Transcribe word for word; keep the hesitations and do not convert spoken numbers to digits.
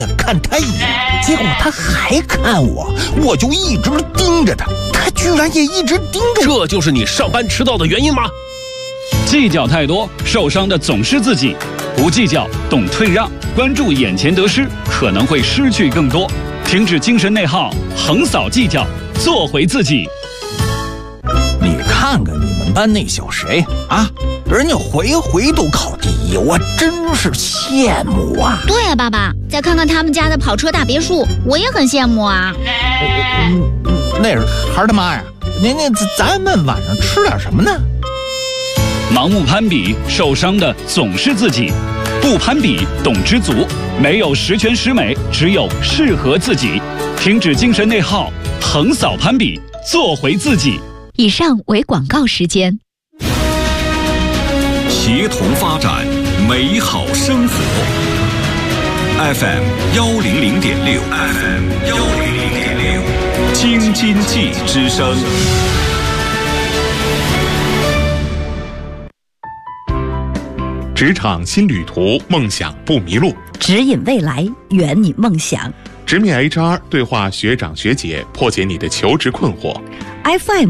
看他一眼，结果他还看我，我就一直盯着他，他居然也一直盯着我。 这就是你上班迟到的原因吗？ 计较太多，受伤的总是自己。不计较，懂退让，关注眼前得失，可能会失去更多。停止精神内耗，横扫计较，做回自己。 你看看你们班那小谁啊，人家回回都考第一，我真是羡慕啊。 对啊，爸爸，再看看他们家的跑车大别墅，我也很羡慕啊。 嗯，那是孩儿他妈呀！您那咱们晚上吃点什么呢？ 盲目攀比，受伤的总是自己；不攀比，懂知足。没有十全十美，只有适合自己。停止精神内耗，横扫攀比，做回自己。 以上为广告时间。 协同发展，美好生活。F M 幺零零点六 ，F M 幺零零点六，京津冀之声。 职场新旅途，梦想不迷路。 指引未来，圆你梦想。 直面 H R， 对话学长学姐，破解你的求职困惑。 F M